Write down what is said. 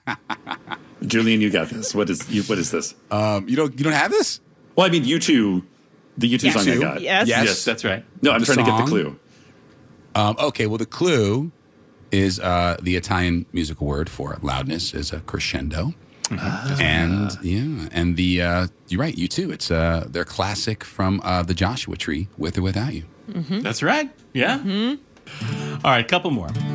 Julian, you got this. What is this? You don't have this? Well, I mean, U2, the U2 song I got. Yes, that's right. No, I'm The trying to get the song? clue. Okay, well, the clue is the Italian musical word for loudness is a crescendo. And the you're right, U2. It's their classic from the Joshua Tree, With or Without You. That's right. Yeah. All right, couple more.